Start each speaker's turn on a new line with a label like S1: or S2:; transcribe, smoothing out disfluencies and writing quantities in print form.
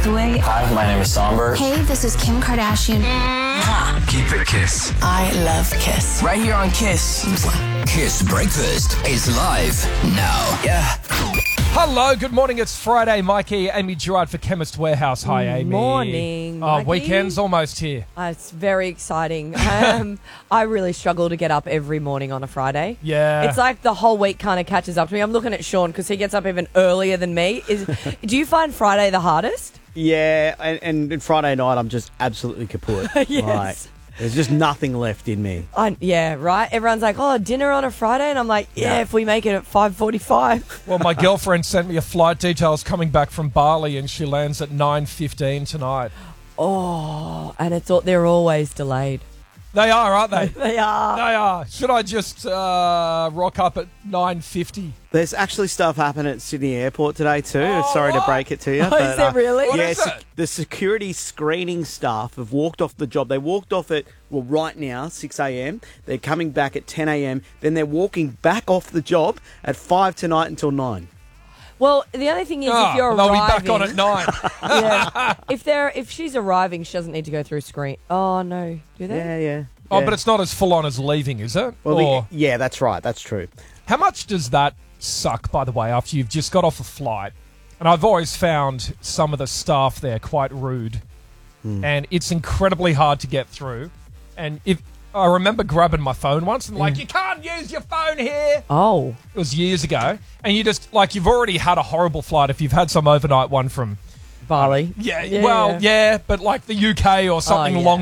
S1: Hathaway.
S2: Hi, my name is Somber.
S3: Hey, this is Kim Kardashian.
S4: Keep it Kiss.
S5: I love Kiss.
S4: Right here on Kiss.
S6: Kiss Breakfast is live now.
S4: Yeah.
S7: Hello, good morning. It's Friday. Mikey, Amy Gerard for Chemist Warehouse. Hi, Amy.
S8: Morning,
S7: Oh,
S8: Mikey.
S7: weekend's almost here.
S8: It's very exciting. I really struggle to get up every morning on a Friday.
S7: Yeah.
S8: It's like the whole week kind of catches up to me. I'm looking at Sean because he gets up even earlier than me. Do you find Friday the hardest?
S9: Yeah, and Friday night I'm just absolutely kaput.
S8: Yes.
S9: Like, there's just nothing left in me.
S8: Yeah, right? Everyone's like, oh, dinner on a Friday? And I'm like, yeah, if we make it at 5:45.
S7: Well, my girlfriend sent me a flight details coming back from Bali, and she lands at 9:15 tonight.
S8: Oh, and they're always delayed.
S7: They are, aren't they?
S8: They are.
S7: They are. Should I just rock up at 9:50?
S9: There's actually stuff happening at Sydney Airport today too.
S7: Oh,
S9: Sorry
S7: what?
S9: to break it to you.
S8: Is there really?
S7: What
S9: Yeah,
S7: is it?
S9: the security screening staff have walked off the job. They walked off at, right now, 6 a.m. They're coming back at 10 a.m. Then they're walking back off the job at 5 tonight until 9.
S8: Well, the only thing is, if you're
S7: they'll
S8: arriving,
S7: be back on at 9.
S8: yeah, if she's arriving, she doesn't need to go through screen. Oh no, do they?
S9: Yeah.
S7: Oh, but it's not as full on as leaving, is it?
S9: Well,
S7: Or
S9: yeah, that's right. That's true.
S7: how much does that suck, by the way, after you've just got off a flight? And I've always found some of the staff there quite rude, and it's incredibly hard to get through. And if I remember grabbing my phone once and you can't use your phone here.
S8: Oh,
S7: It was years ago, and you just you've already had a horrible flight if you've had some overnight one from
S8: Bali.
S7: yeah, but like the UK or something
S8: yeah.
S7: long